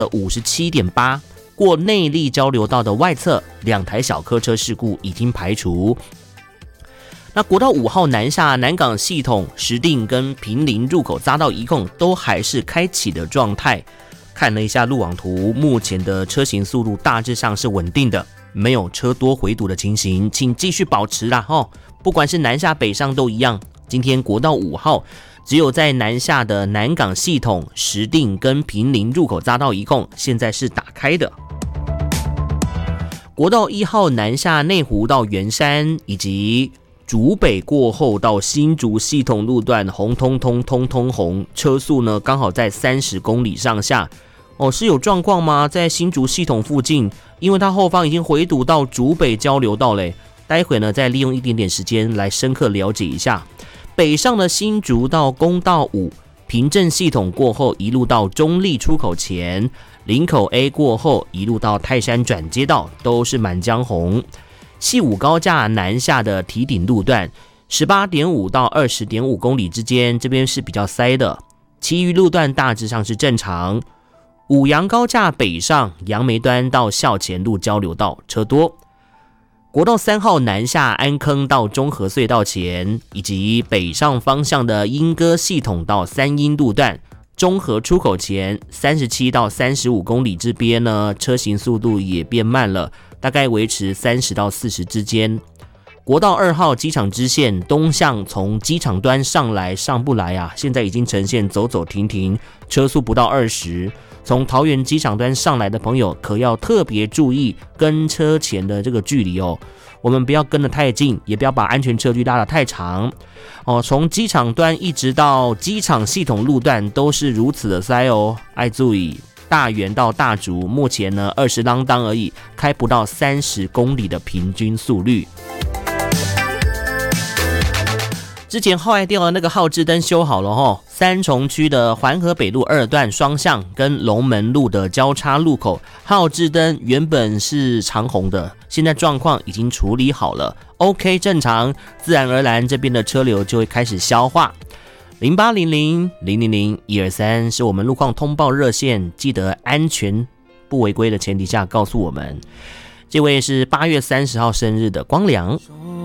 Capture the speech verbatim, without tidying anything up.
五十七点八，过内壢交流道的外侧两台小客车事故已经排除。那国道五号南下南港系统石碇跟坪林入口匝道一控都还是开启的状态。看了一下路网图，目前的车行速度大致上是稳定的，没有车多回堵的情形，请继续保持啦齁。不管是南下北上都一样，今天国道五号只有在南下的南港系统石碇跟坪林入口匝道一控现在是打开的。国道一号南下内湖到圆山以及竹北过后到新竹系统路段红通通通通红，车速呢刚好在三十公里上下。哦，是有状况吗？在新竹系统附近，因为它后方已经回堵到竹北交流道嘞。待会呢再利用一点点时间来深刻了解一下。北上的新竹到公道五平镇系统过后，一路到中立出口前，林口 A 过后一路到泰山转接道都是满江红。细五高架南下的堤顶路段 十八点五 到 二十点五 公里之间，这边是比较塞的，其余路段大致上是正常。五杨高架北上杨梅端到校前路交流道车多。国道三号南下安坑到中和隧道前，以及北上方向的莺歌系统到三鶯路段中和出口前三十七到三十五公里这边呢，车行速度也变慢了，大概维持三十到四十之间。国道二号机场支线东向从机场端上来上不来啊，现在已经呈现走走停停，车速不到二十。从桃园机场端上来的朋友可要特别注意跟车前的这个距离哦，我们不要跟得太近，也不要把安全车距拉得太长哦。从机场端一直到机场系统路段都是如此的塞哦，爱注意。大园到大竹目前呢二十啷当而已，开不到三十公里的平均速率。之前后来掉的那个号志灯修好了齁，三重区的环河北路二段双向跟龙门路的交叉路口号志灯原本是长红的，现在状况已经处理好了 ，OK 正常，自然而然这边的车流就会开始消化。零八零零零零零一二三是我们路况通报热线，记得安全不违规的前提下告诉我们。这位是八月三十号生日的光良。